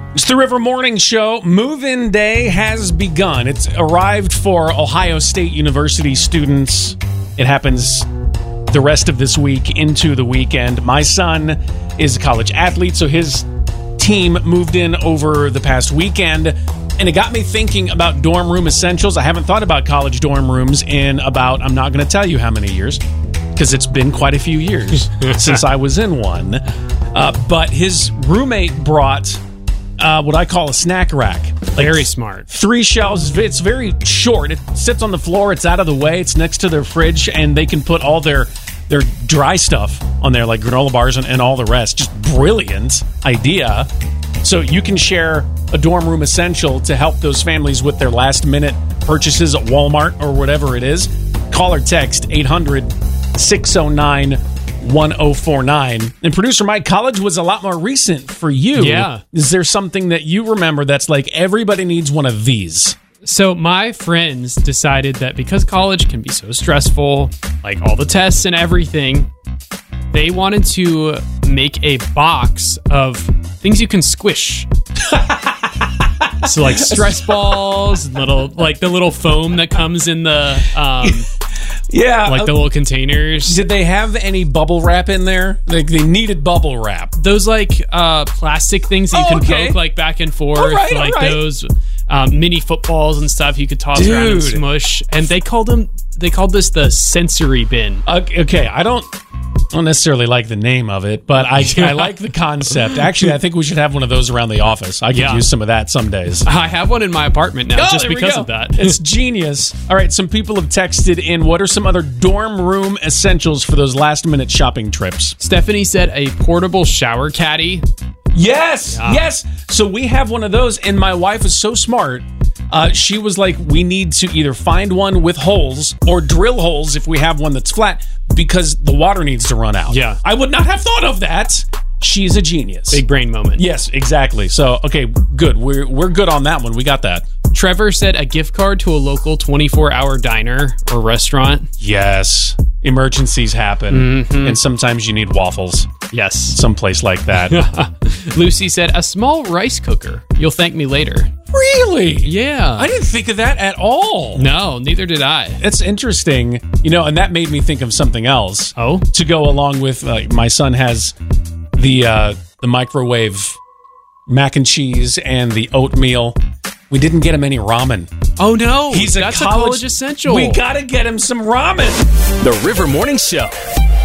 It's the River Morning Show. Move-in day has begun. It's arrived for Ohio State University students. It happens the rest of this week into the weekend. My son is a college athlete, so his team moved in over the past weekend, and it got me thinking about dorm room essentials. I haven't thought about college dorm rooms in about, I'm not going to tell you how many years, because it's been quite a few years since I was in one. But his roommate brought what I call a snack rack. Very smart. 3 shelves. It's very short. It sits on the floor. It's out of the way. It's next to their fridge, and they can put all their dry stuff on there, like granola bars and all the rest. Just brilliant idea. So you can share a dorm room essential to help those families with their last-minute purchases at Walmart or whatever it is. Call or text 800-609-1049. And producer Mike, college was a lot more recent for you. Yeah. Is there something that you remember that's like everybody needs one of these? So my friends decided that because college can be so stressful, like all the tests and everything, they wanted to make a box of things you can squish. So like stress balls, the little foam that comes in the the little containers. Did they have any bubble wrap in there? Like they needed bubble wrap. Those plastic things that you can poke like back and forth, all right. Those mini footballs and stuff you could toss around and smush. And they called this the sensory bin. Okay, I don't necessarily like the name of it, but I like the concept. Actually, I think we should have one of those around the office. I could use some of that some days. I have one in my apartment now just because of that. It's genius. All right, some people have texted in, what are some other dorm room essentials for those last-minute shopping trips? Stephanie said a portable shower caddy. Yes. So we have one of those, and my wife is so smart. She was like, we need to either find one with holes or drill holes if we have one that's flat because the water needs to run out. Yeah. I would not have thought of that. She's a genius. Big brain moment. Yes, exactly. So, okay, good. We're good on that one. We got that. Trevor said a gift card to a local 24-hour diner or restaurant. Yes. Emergencies happen, and sometimes you need waffles. Yes. Someplace like that. Lucy said a small rice cooker. You'll thank me later. Really? Yeah. I didn't think of that at all. No, neither did I. It's interesting, and that made me think of something else. Oh? To go along with, my son has the microwave mac and cheese and the oatmeal. We didn't get him any ramen. Oh, no. That's a college essential. We got to get him some ramen. The River Morning Show.